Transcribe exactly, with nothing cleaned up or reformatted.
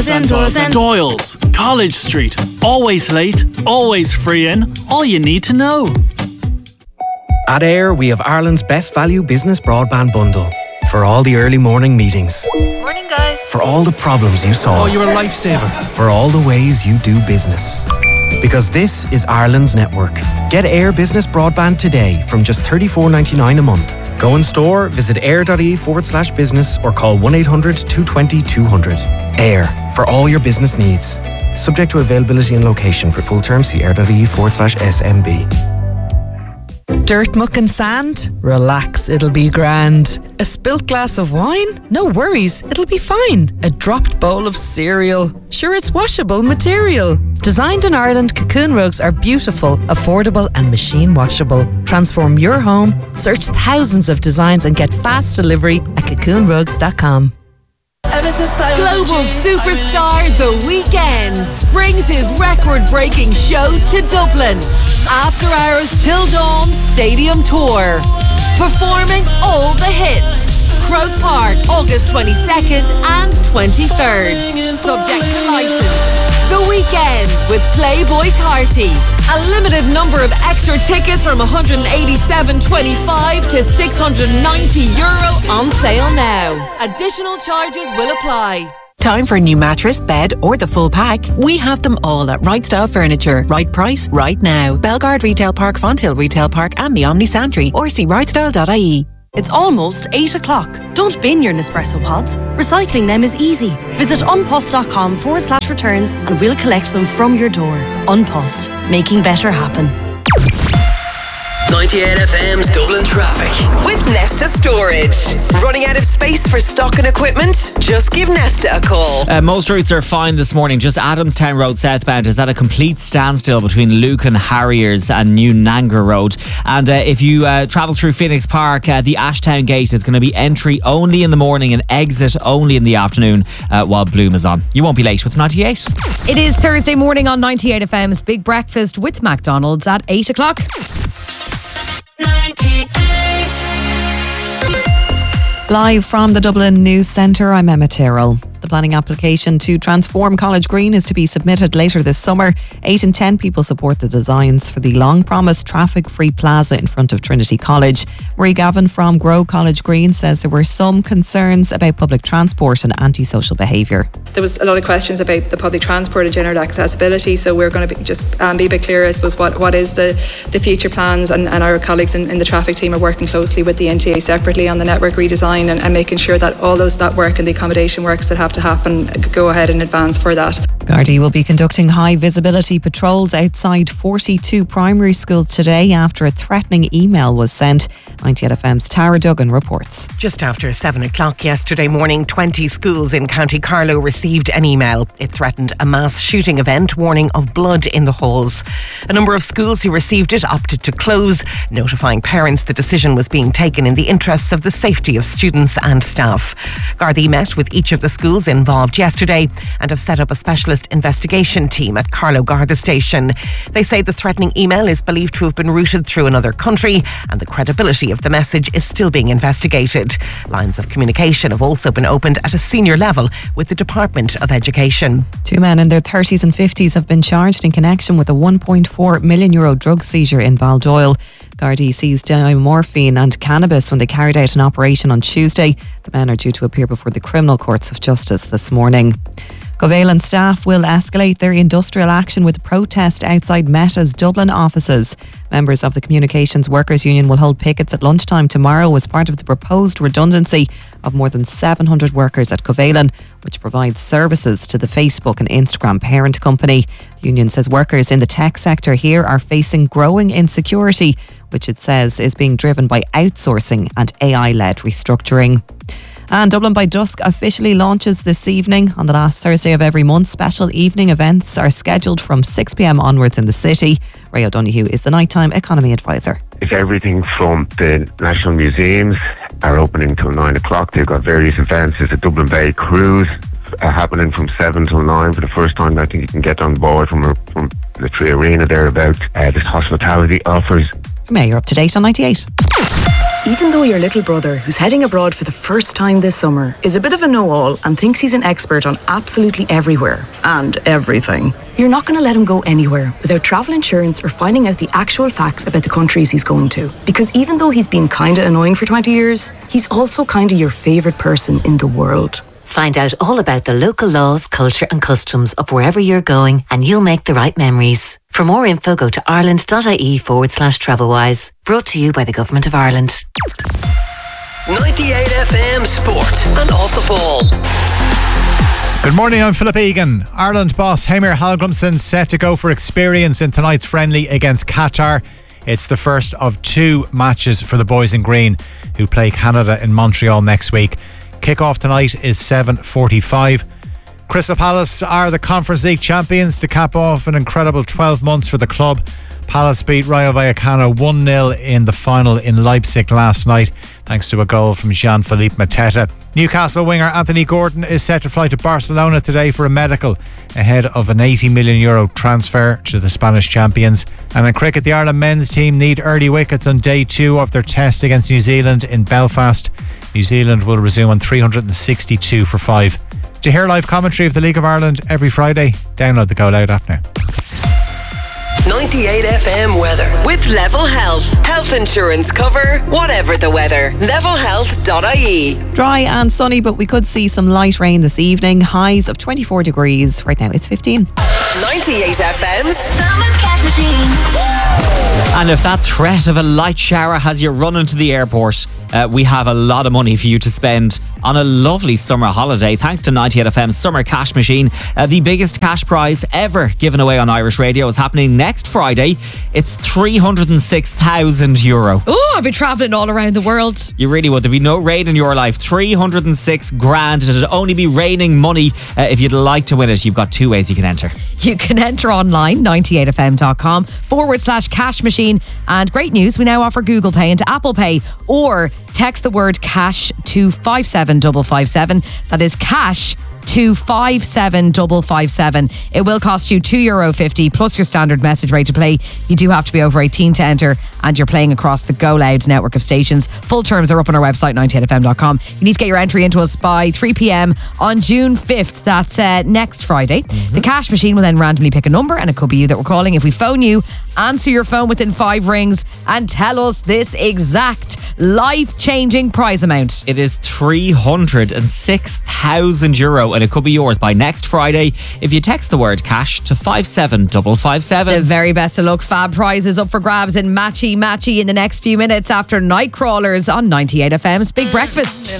Doyle's and Doyle's and Doyle's, College Street. Always late, always free in. All you need to know. At Air, we have Ireland's best value business broadband bundle. For all the early morning meetings. Morning, guys. For all the problems you solve. Oh, you're a lifesaver. For all the ways you do business. Because this is Ireland's network. Get Air Business Broadband today from just thirty-four ninety-nine a month. Go in store, visit air.ie forward slash business or call one eight hundred two two zero two hundred. Air, for all your business needs. Subject to availability and location. For full terms, see air.ie forward slash SMB. Dirt, muck and sand? Relax, it'll be grand. A spilt glass of wine? No worries, it'll be fine. A dropped bowl of cereal? Sure, it's washable material. Designed in Ireland, Cocoon Rugs are beautiful, affordable and machine washable. Transform your home, search thousands of designs and get fast delivery at cocoon rugs dot com. Global superstar The Weeknd brings his record-breaking show to Dublin. After Hours Till Dawn Stadium Tour. Performing all the hits. Croke Park, August twenty-second and twenty-third. Subject to license. The Weeknd with Playboy Carti. A limited number of extra tickets from one hundred eighty-seven twenty-five to six hundred ninety euro on sale now. Additional charges will apply. Time for a new mattress, bed or the full pack? We have them all at Right Style Furniture. Right price, right now. Belgard Retail Park, Fonthill Retail Park and the Omni Santry, or see right style dot I E. It's almost eight o'clock. Don't bin your Nespresso pods. Recycling them is easy. Visit unpost.com forward slash returns and we'll collect them from your door. Unpost, making better happen. ninety-eight F M's Dublin traffic. With Nesta Storage. Running out of space for stock and equipment? Just give Nesta a call. Uh, most routes are fine this morning. Just Adamstown Road southbound is at a complete standstill between Lucan Harriers and New Nanger Road. And uh, if you uh, travel through Phoenix Park, uh, the Ashtown Gate is going to be entry only in the morning and exit only in the afternoon uh, while Bloom is on. You won't be late with ninety-eight. It is Thursday morning on ninety-eight F M's Big Breakfast with McDonald's at eight o'clock. Live from the Dublin News Centre, I'm Emma Tyrrell. The planning application to transform College Green is to be submitted later this summer. Eight in ten people support the designs for the long-promised traffic-free plaza in front of Trinity College. Marie Gavin from Grow College Green says there were some concerns about public transport and antisocial behaviour. There was a lot of questions about the public transport and general accessibility, so we're going to be just um, be a bit clearer, I suppose, what, what is the, the future plans, and, and our colleagues in, in the traffic team are working closely with the N T A separately on the network redesign and, and making sure that all those that work and the accommodation works that have to happen go ahead in advance for that. Gardaí will be conducting high visibility patrols outside forty-two primary schools today after a threatening email was sent. ninety-eight F M's Tara Duggan reports. Just after seven o'clock yesterday morning, twenty schools in County Carlow received an email. It threatened a mass shooting event, warning of blood in the halls. A number of schools who received it opted to close, notifying parents the decision was being taken in the interests of the safety of students and staff. Gardaí met with each of the schools involved yesterday and have set up a specialist investigation team at Carlow Garda Station. They say the threatening email is believed to have been routed through another country and the credibility of the message is still being investigated. Lines of communication have also been opened at a senior level with the Department of Education. Two men in their thirties and fifties have been charged in connection with a one point four million euro drug seizure in Baldoyle. Gardaí seized diamorphine and cannabis when they carried out an operation on Tuesday. The men are due to appear before the criminal courts of justice this morning. Covalent staff will escalate their industrial action with a protest outside Meta's Dublin offices. Members of the Communications Workers Union will hold pickets at lunchtime tomorrow as part of the proposed redundancy of more than seven hundred workers at Covalent, which provides services to the Facebook and Instagram parent company. The union says workers in the tech sector here are facing growing insecurity, which it says is being driven by outsourcing and A I-led restructuring. And Dublin by Dusk officially launches this evening. On the last Thursday of every month, special evening events are scheduled from six p.m. onwards in the city. Ray O'Donoghue is the nighttime economy advisor. It's everything from the National Museums are opening till nine o'clock. They've got various events. There's a Dublin Bay cruise uh, happening from seven till nine for the first time. I think you can get on board from, from the Tree Arena thereabouts. Uh, there's hospitality offers. Mayor up to date on ninety-eight. Even though your little brother, who's heading abroad for the first time this summer, is a bit of a know-all and thinks he's an expert on absolutely everywhere and everything, you're not going to let him go anywhere without travel insurance or finding out the actual facts about the countries he's going to. Because even though he's been kinda annoying for twenty years, he's also kinda your favourite person in the world. Find out all about the local laws, culture and customs of wherever you're going and you'll make the right memories. For more info, go to ireland.ie forward slash travelwise. Brought to you by the Government of Ireland. ninety-eight F M Sport and Off the Ball. Good morning, I'm Philip Egan. Ireland boss Heimir Hallgrímsson set to go for experience in tonight's friendly against Qatar. It's the first of two matches for the boys in green, who play Canada in Montreal next week. Kick-off tonight is seven forty-five. Crystal Palace are the Conference League champions to cap off an incredible twelve months for the club. Palace beat Rayo Vallecano one nil in the final in Leipzig last night, thanks to a goal from Jean-Philippe Mateta. Newcastle winger Anthony Gordon is set to fly to Barcelona today for a medical ahead of an eighty million euro transfer to the Spanish champions. And in cricket, the Ireland men's team need early wickets on day two of their test against New Zealand in Belfast. New Zealand will resume on three hundred sixty-two for five. To hear live commentary of the League of Ireland every Friday, download the Go Loud app now. ninety-eight F M weather with Level Health. Health insurance cover, whatever the weather. level health dot I E. Dry and sunny, but we could see some light rain this evening. Highs of twenty-four degrees. Right now it's fifteen. ninety-eight F M's Summer Cash Machine. And if that threat of a light shower has you running to the airport, uh, we have a lot of money for you to spend on a lovely summer holiday thanks to ninety-eight F M's Summer Cash Machine. Uh, the biggest cash prize ever given away on Irish radio is happening next Friday. It's three hundred six thousand euro. Oh, I'd be travelling all around the world. You really would. There'd be no rain in your life. three hundred six grand. It'd only be raining money. Uh, if you'd like to win it, you've got two ways you can enter. You can enter online, ninety-eight F M dot com forward slash cash machine. And great news, we now offer Google Pay into Apple Pay, or text the word cash to five seven five five seven. That is cash to five seven five five seven. It will cost you two euro fifty plus your standard message rate to play. You do have to be over eighteen to enter, and you're playing across the Go Loud network of stations. Full terms are up on our website, ninety-eight F M dot com. You need to get your entry into us by three p.m. on June fifth. That's uh, next Friday. Mm-hmm. The cash machine will then randomly pick a number, and it could be you that we're calling. If we phone you, answer your phone within five rings and tell us this exact life-changing prize amount. It is three hundred six thousand euro, and it could be yours by next Friday if you text the word cash to five seven five five seven. The very best of luck. Fab prizes up for grabs in Matchy Matchy in the next few minutes after Nightcrawlers on ninety-eight F M's Big Breakfast.